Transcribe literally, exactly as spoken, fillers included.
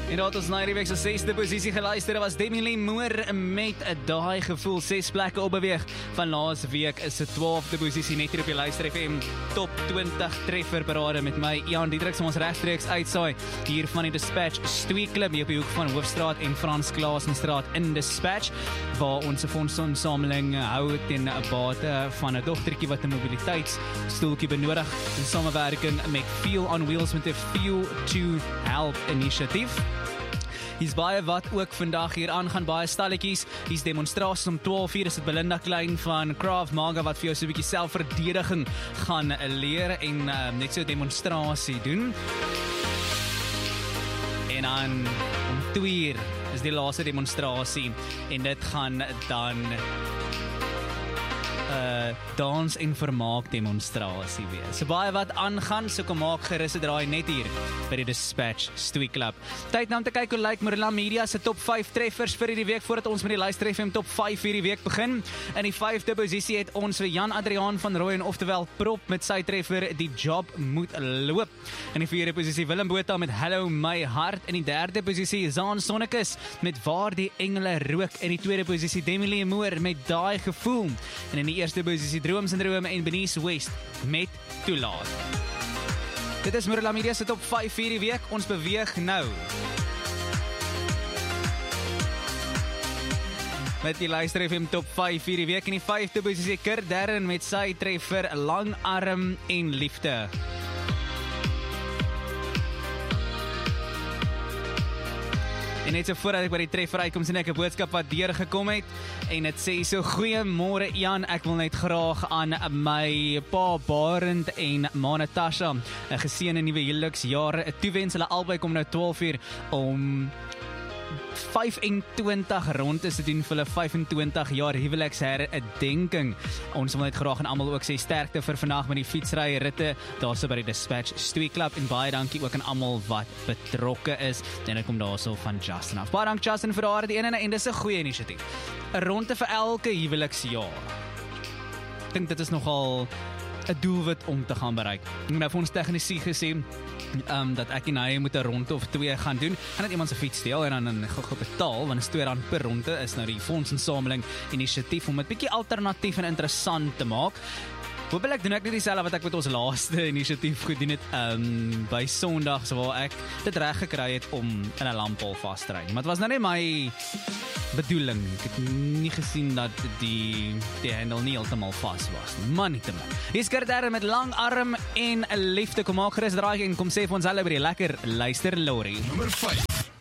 En dat ons na die week se sesde posisie geluister was Demi Lee Moore met 'n daai gevoel ses plekke opbeweeg. Van laas week is 'n twaalfde posisie net hier op die Luister F M top twintig treffer parade met my Ian Diedriks ons regstreeks uitsaai hier van die Dispatch Stuurklub hier op die hoek van Hoofstraat en Frans Klaassenstraat in Dispatch waar ons 'n fondsinsameling hou ten bate van 'n dogtertjie wat 'n mobiliteitsstoeltjie benodig in samewerking met Feel on Wheels met 'n Feel to Help inisiatief. Hier's baie wat ook vandag hier aangaan, baie stalletjies. Hier's demonstrasies om twaalf uur, is dit Belinda Klein van Krav Maga wat vir jou so 'n bietjie selfverdediging gaan leer en uh, net so 'n demonstrasie doen. En dan om twee uur is die laaste demonstrasie en dit gaan dan Uh, dans en vermaak demonstrasie wees. So baie wat aangaan, so kom maak gerus 'n draai net hier by die Dispatch Stuurklub. Tyd nou om te kyk hoe lyk Marula Media se top vyf treffers vir hierdie week voordat ons met die Luister F M top vyf hierdie week begin. In die vyfde posisie het ons vir Jan Adriaan van Rooyen, oftewel Prop met sy treffer Die Job Moet Loop. In die vierde posisie Willem Botha met Hello My Hart. In die derde posisie Zaan Sonnekus met Waar die Engele Rook. In die tweede posisie Demi Lee Moore met Daai Gevoel. En in die eerste posisie Droomsyndroom en Benice West met Toelaat. Dit is Marula Media se top vyf vir die week. Ons beweeg nou met die Luister F M top vyf vir die week. In die vyfde posisie Kurt Darren met sy treffer Langarm en Liefde. En net so voordat ek by die treffer uitkom, sien ek 'n boodskap wat deurgekom het en dit sê so: Goeiemôre Jan, ek wil net graag aan my pa Barend en ma Natasha 'n geseënde nuwe huweliksjare toewens. Hulle albei kom nou twaalf uur om vyf-en-twintig rond is te doen vir hulle vyf-en-twintig jaar huweliksherdenking. Ons wil net graag aan almal ook sê sterkte vir vandag met die fietsry ritte daarso by die Dispatch Stuurklub en baie dankie ook aan almal wat betrokke is. En ek kom daarso van Justin af. Baie dank Justin vir daardie ene en dis 'n goeie inisiatief. 'n Ronde vir elke huweliksjaar. Ek dink dit is nogal 'n doelwit om te gaan bereik. Ek het nou vir ons tegnisie gesê Um, dat ek en hy moet 'n ronde of twee gaan doen en dat iemand se fiets steel en dan gou betaal, want is twee rand per ronde is nou die fondsinsameling inisiatief om dit bietjie alternatief en interessant te maak. Hoopelik doen ek net dieselfde wat ek met ons laaste inisiatief gedoen het um, by Sondag, so waar ek dit reg gekry het om in 'n lamppaal vas te ry. Maar dit was nou net my bedoeling. Ek het nie gesien dat die die handle nie heeltemal vas was nie. Man nie te man. Hier is Kurt Darren met Langarm en 'n Liefde. Kom maak gerus draai en kom sê vir ons hulle by die lekker luister Lorry. Nommer vyf.